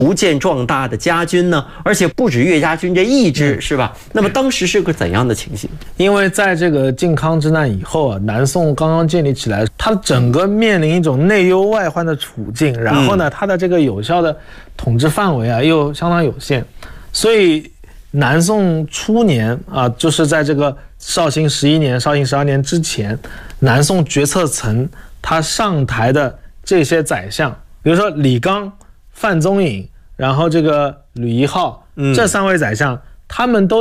逐渐壮大的家军呢？而且不止岳家军这一支，是吧？那么当时是个怎样的情形？ 因为在这个靖康之难以后啊，南宋刚刚建立起来，它整个面临一种内忧外患的处境，然后呢，它的这个有效的统治范围啊又相当有限，所以南宋初年啊，就是在这个绍兴11年、绍兴12年之前，南宋决策层他上台的这些宰相，比如说李纲、范宗颖，然后这个吕夷浩，这3位宰相，他们都